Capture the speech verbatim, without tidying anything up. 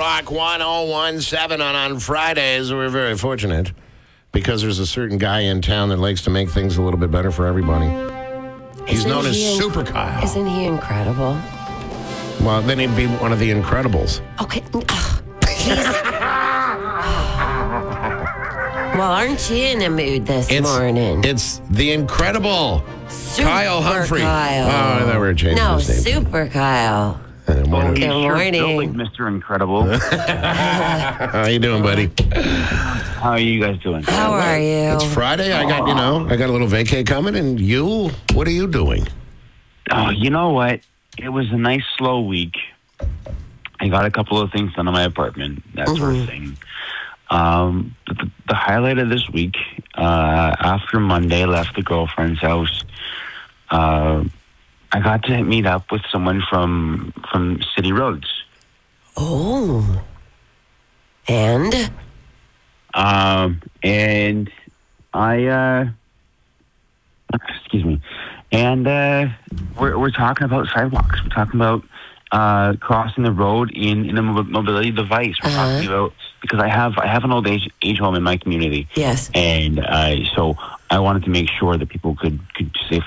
Rock one oh one seven on, on Fridays. We're very fortunate because there's a certain guy in town that likes to make things a little bit better for everybody. He's Isn't known as he inc- Super Kyle. Isn't he incredible? Well, then he'd be one of the Incredibles. Okay. Ugh, he's... Well, aren't you in a mood this It's, morning? it's the Incredible Super Kyle Humphrey. Kyle. Oh, I thought we were changing No, his name. Super Kyle. Uh, morning. Good Sure, morning. felt like Mister Incredible. How you doing, buddy? How are you guys doing? How are you? It's Friday. I got, you know, I got a little vacay coming. And you, what are you doing? Oh, you know what? It was a nice slow week. I got a couple of things done in my apartment, that sort of thing. Um, the, the highlight of this week, uh, after Monday, left the girlfriend's house. Uh, I got to meet up with someone from from City Roads. Oh. And? Um, and I, uh, excuse me, and uh, we're we're talking about sidewalks. We're talking about uh, crossing the road in, in a mo- mobility device. We're Uh-huh. talking about because I have I have an old age age home in my community. Yes. And uh, so I wanted to make sure that people could could safely